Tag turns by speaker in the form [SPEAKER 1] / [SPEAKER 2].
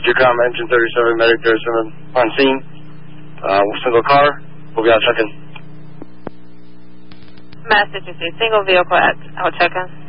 [SPEAKER 1] Tacoma, engine 37, medic 37 on scene. Single car. We'll be out check-in.
[SPEAKER 2] Message is a single vehicle at our check-in.